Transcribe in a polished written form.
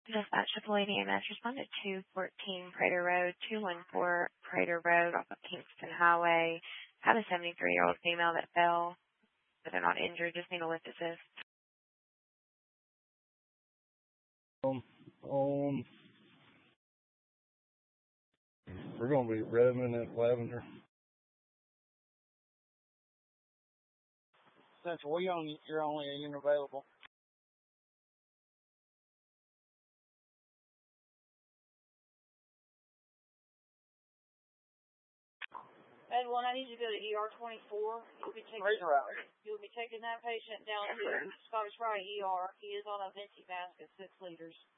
Dispatch Triple AMS responded to 14 Prater Road, 214 Prater Road off of Kingston Highway. Have a 73-year-old female that fell, but they're not injured, just need a lift assist. We're going to be Redmond and Lavender. Central, you're only a unit available. Ed, I need you to go to ER 24. You'll be taking that patient down to Scottish Rite ER. He is on a venti mask at 6 liters.